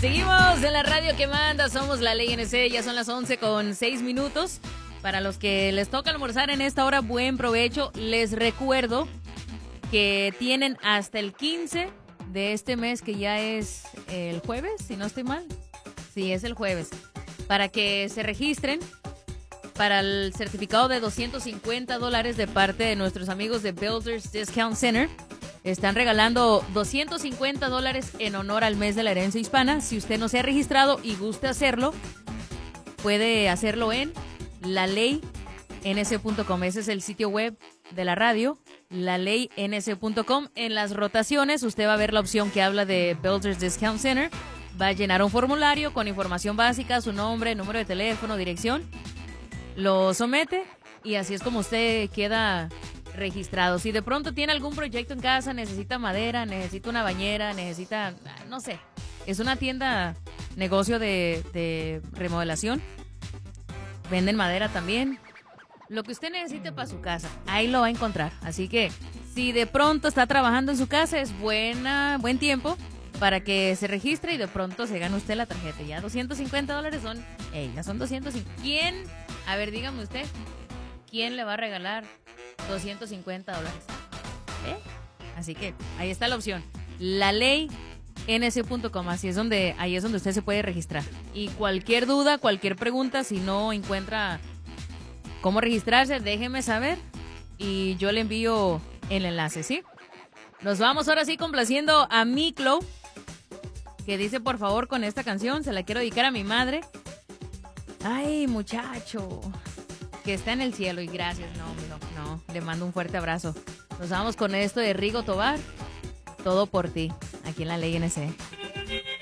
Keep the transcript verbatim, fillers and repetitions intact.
Seguimos en la radio que manda, somos la Ley N C, ya son las once con seis minutos. Para los que les toca almorzar en esta hora, buen provecho. Les recuerdo que tienen hasta el quince de este mes, que ya es el jueves, si no estoy mal. Sí, es el jueves. Para que se registren para el certificado de doscientos cincuenta dólares de parte de nuestros amigos de Builders Discount Center. Están regalando doscientos cincuenta dólares en honor al mes de la herencia hispana. Si usted no se ha registrado y gusta hacerlo, puede hacerlo en la ley n s punto com. Ese es el sitio web de la radio, la ley n s punto com. En las rotaciones usted va a ver la opción que habla de Builders Discount Center. Va a llenar un formulario con información básica, su nombre, número de teléfono, dirección. Lo somete y así es como usted queda registrado. Si de pronto tiene algún proyecto en casa, necesita madera, necesita una bañera, necesita, no sé, es una tienda, negocio de, de remodelación, venden madera también, lo que usted necesite para su casa, ahí lo va a encontrar. Así que si de pronto está trabajando en su casa, es buena, buen tiempo para que se registre y de pronto se gane usted la tarjeta. Ya doscientos cincuenta dólares son, hey, ya son doscientos cincuenta. ¿Quién? A ver, dígame usted, ¿quién le va a regalar doscientos cincuenta dólares? ¿Eh? Así que ahí está la opción. La ley n s punto com, así es donde, ahí es donde usted se puede registrar. Y cualquier duda, cualquier pregunta, si no encuentra cómo registrarse, déjeme saber y yo le envío el enlace, ¿sí? Nos vamos ahora sí complaciendo a Miklo, que dice, por favor, con esta canción se la quiero dedicar a mi madre. Ay, muchacho, que está en el cielo, y gracias. No, no, no, le mando un fuerte abrazo. Nos vamos con esto de Rigo Tobar, Todo por ti, aquí en la Ley N C.